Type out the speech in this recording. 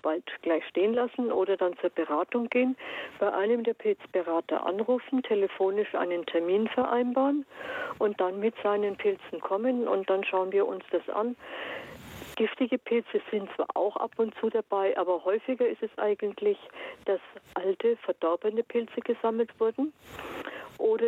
bald gleich stehen lassen oder dann zur Beratung gehen, bei einem der Pilzberater anrufen, telefonisch einen Termin vereinbaren und dann mit seinen Pilzen kommen und dann schauen wir uns das an. Giftige Pilze sind zwar auch ab und zu dabei, aber häufiger ist es eigentlich, dass alte, verdorbene Pilze gesammelt wurden oder